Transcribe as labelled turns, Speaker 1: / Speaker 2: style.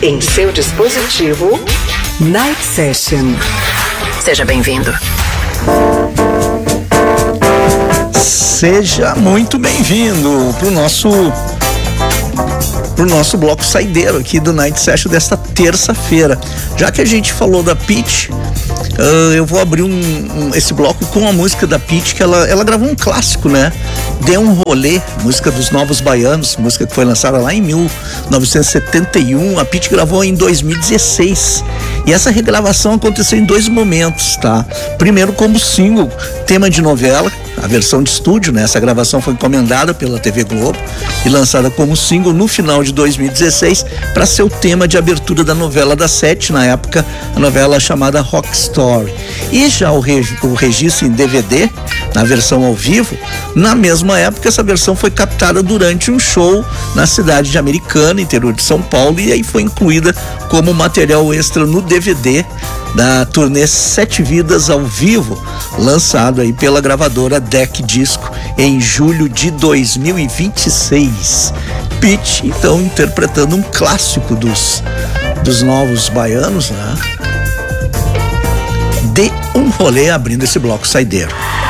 Speaker 1: Em seu dispositivo, Night Session. Seja bem-vindo.
Speaker 2: Seja muito bem-vindo pro nosso bloco saideiro aqui do Night Session desta terça-feira. Já que a gente falou da Pitty, eu vou abrir esse bloco com a música da Pitty, que ela gravou um clássico, né? Dê um Rolê, música dos Novos Baianos, música que foi lançada lá em 1971. A Pitty gravou em 2016. E essa regravação aconteceu em dois momentos, tá? Primeiro como single, tema de novela, a versão de estúdio, né? Essa gravação foi encomendada pela TV Globo e lançada como single no final de 2016 para ser o tema de abertura da novela das 7, na época, a novela chamada Rock Story. E já o registro em DVD, na versão ao vivo, na mesma época essa versão foi captada durante um show na cidade de Americana, interior de São Paulo, e aí foi incluída como material extra no DVD da turnê Sete Vidas ao Vivo, lançado aí pela gravadora DEC Disco em julho de 2026. Pitty, então, interpretando um clássico dos Novos Baianos, né? Dê um Rolê, abrindo esse bloco saideiro.